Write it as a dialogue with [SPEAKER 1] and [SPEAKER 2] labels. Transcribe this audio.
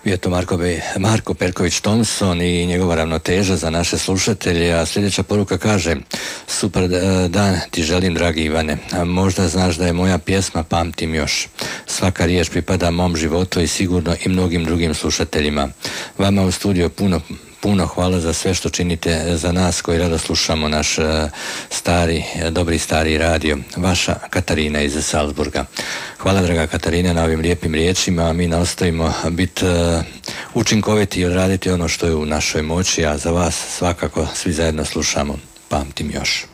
[SPEAKER 1] Bio je to Marko Perković Thompson i njegova ravnoteža za naše slušatelje, a sljedeća poruka kaže: super dan ti želim, dragi Ivane. Možda znaš da je moja pjesma Pamtim još. Svaka riječ pripada mom životu i sigurno i mnogim drugim slušateljima. Vama u studiju puno hvala za sve što činite za nas koji rado slušamo naš dobri stari radio. Vaša Katarina iz Salzburga. Hvala, draga Katarina, na ovim lijepim riječima, a mi nastojimo biti učinkoviti i odraditi ono što je u našoj moći, a za vas svakako svi zajedno slušamo Pamtim još.